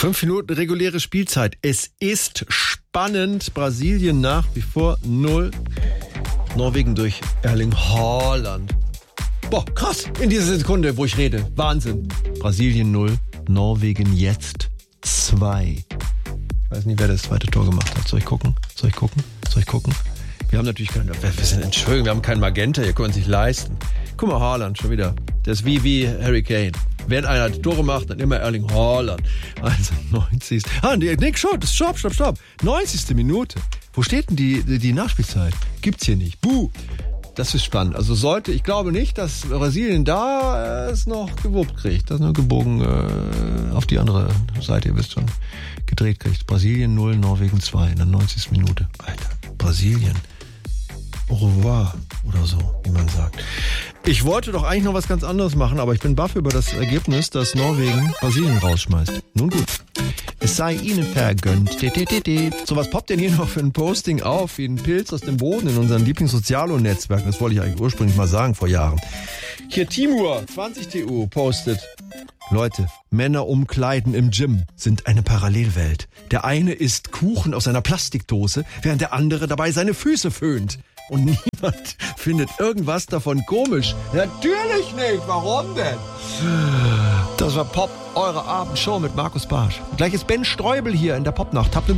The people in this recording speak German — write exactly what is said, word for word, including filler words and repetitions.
Fünf Minuten reguläre Spielzeit. Es ist spannend. Brasilien nach wie vor null. Norwegen durch Erling Haaland. Boah, krass. In dieser Sekunde, wo ich rede. Wahnsinn. Brasilien null. Norwegen jetzt zwei. Ich weiß nicht, wer das zweite Tor gemacht hat. Soll ich gucken? Soll ich gucken? Soll ich gucken? Wir haben natürlich keinen, wir sind, Entschuldigung, wir haben keinen Magenta, hier können wir uns nicht leisten. Guck mal, Haaland schon wieder. Der ist wie, wie Harry Kane. Wenn einer die Tore macht, dann immer Erling Haaland. Also neunzigste Ah, nee, Nick, stopp, stopp, stopp, stopp. neunzigste Minute. Wo steht denn die, die, die Nachspielzeit? Gibt's hier nicht. Buh. Das ist spannend. Also sollte, ich glaube nicht, dass Brasilien da äh, es noch gewuppt kriegt. Das nur gebogen äh, auf die andere Seite, ihr wisst schon, gedreht kriegt. Brasilien null, Norwegen zwei in der neunzigsten Minute. Alter, Brasilien. Au revoir oder so, wie man sagt. Ich wollte doch eigentlich noch was ganz anderes machen, aber ich bin baff über das Ergebnis, dass Norwegen Brasilien rausschmeißt. Nun gut. Es sei ihnen vergönnt. So, was poppt denn hier noch für ein Posting auf, wie ein Pilz aus dem Boden in unseren Lieblingssozialo-Netzwerken? Das wollte ich eigentlich ursprünglich mal sagen vor Jahren. Hier Timur, zwanzig T U, postet. Leute, Männer umkleiden im Gym sind eine Parallelwelt. Der eine isst Kuchen aus einer Plastikdose, während der andere dabei seine Füße föhnt. Und niemand findet irgendwas davon komisch. Natürlich nicht. Warum denn? Das war Pop, eure Abendshow mit Markus Barsch. Gleich ist Ben Streubel hier in der Popnacht. Habt eine